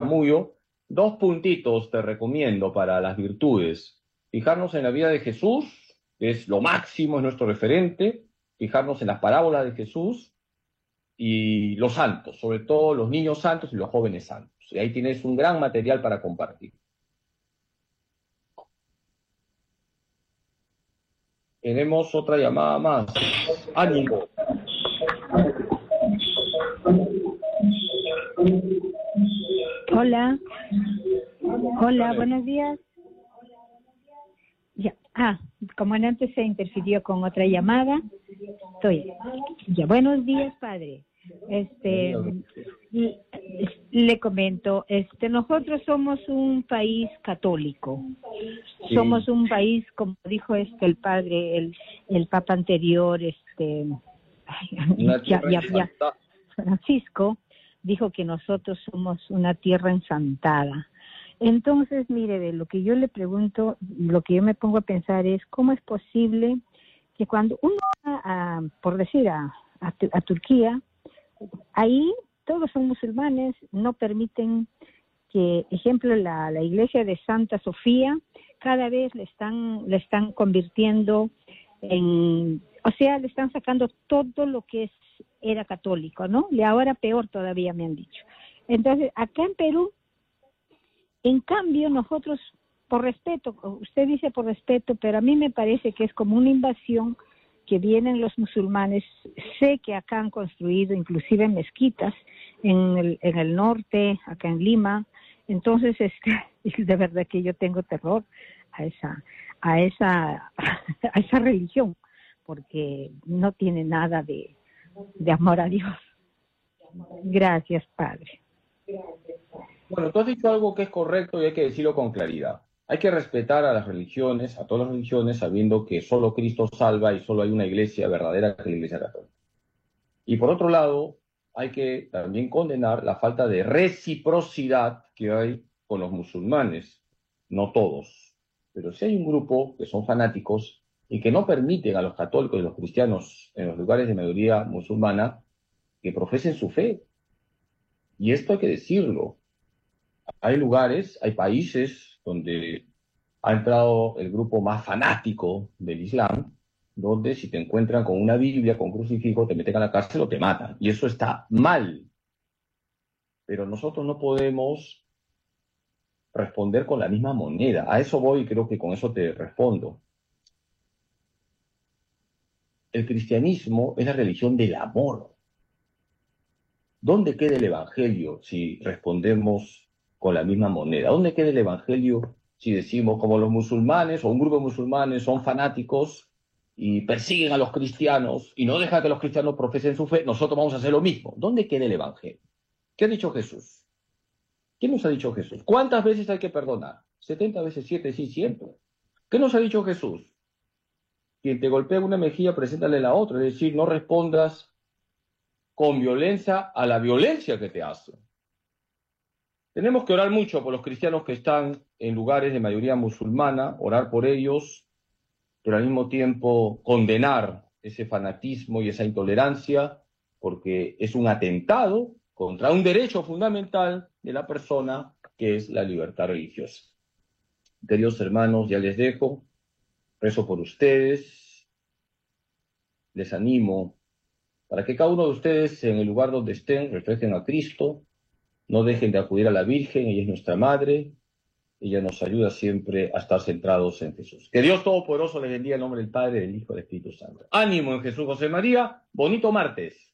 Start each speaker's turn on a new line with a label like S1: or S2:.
S1: chamullo, 2 puntitos te recomiendo para las virtudes. Fijarnos en la vida de Jesús, que es lo máximo, es nuestro referente, fijarnos en las parábolas de Jesús y los santos, sobre todo los niños santos y los jóvenes santos. Y ahí tienes un gran material para compartir. Tenemos otra llamada más. ¡Ánimo!
S2: Hola. Hola, buenos días. Ya. Como antes se interfirió con otra llamada, estoy. Ya, buenos días, padre. Le comento, nosotros somos un país católico. Sí. Somos un país, como dijo el padre, el papa anterior, Francisco, dijo que nosotros somos una tierra ensantada. Entonces, mire, de lo que yo le pregunto, lo que yo me pongo a pensar es, ¿cómo es posible que cuando uno va, por decir, a Turquía, ahí todos son musulmanes, no permiten que, ejemplo, la iglesia de Santa Sofía, cada vez le están convirtiendo en, o sea, le están sacando todo lo que era católico, ¿no? Y ahora peor todavía, me han dicho. Entonces, acá en Perú, en cambio, nosotros, por respeto, usted dice por respeto, pero a mí me parece que es como una invasión que vienen los musulmanes. Sé que acá han construido inclusive mezquitas en el norte, acá en Lima. Entonces, de verdad que yo tengo terror a esa religión, porque no tiene nada de amor a Dios. Gracias, padre.
S1: Bueno, tú has dicho algo que es correcto y hay que decirlo con claridad. Hay que respetar a las religiones, a todas las religiones, sabiendo que solo Cristo salva y solo hay una iglesia verdadera que es la Iglesia Católica. Y por otro lado, hay que también condenar la falta de reciprocidad que hay con los musulmanes. No todos, pero sí hay un grupo que son fanáticos y que no permiten a los católicos y los cristianos en los lugares de mayoría musulmana que profesen su fe. Y esto hay que decirlo. Hay lugares, hay países donde ha entrado el grupo más fanático del Islam, donde si te encuentran con una Biblia, con un crucifijo, te meten a la cárcel o te matan. Y eso está mal. Pero nosotros no podemos responder con la misma moneda. A eso voy y creo que con eso te respondo. El cristianismo es la religión del amor. ¿Dónde queda el evangelio si respondemos con la misma moneda? ¿Dónde queda el evangelio si decimos como los musulmanes o un grupo de musulmanes son fanáticos y persiguen a los cristianos y no dejan que los cristianos profesen su fe, nosotros vamos a hacer lo mismo? ¿Dónde queda el evangelio? ¿Qué ha dicho Jesús? ¿Qué nos ha dicho Jesús? ¿Cuántas veces hay que perdonar? 70 veces 7, sí, siempre. ¿Qué nos ha dicho Jesús? Quien te golpea una mejilla, preséntale la otra, es decir, no respondas con violencia a la violencia que te hacen. Tenemos que orar mucho por los cristianos que están en lugares de mayoría musulmana, orar por ellos, pero al mismo tiempo condenar ese fanatismo y esa intolerancia, porque es un atentado contra un derecho fundamental de la persona, que es la libertad religiosa. Queridos hermanos, ya les dejo, rezo por ustedes, les animo para que cada uno de ustedes en el lugar donde estén reflejen a Cristo, no dejen de acudir a la Virgen, ella es nuestra Madre, ella nos ayuda siempre a estar centrados en Jesús. Que Dios Todopoderoso les bendiga en nombre del Padre, del Hijo y del Espíritu Santo. Ánimo en Jesús, José María, bonito martes.